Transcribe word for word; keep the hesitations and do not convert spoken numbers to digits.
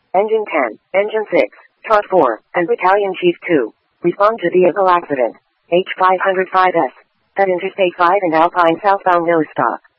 Engine ten, Engine six, T O T four, and Battalion Chief two. Respond to vehicle accident. H five oh five S. At Interstate five and Alpine southbound no stop.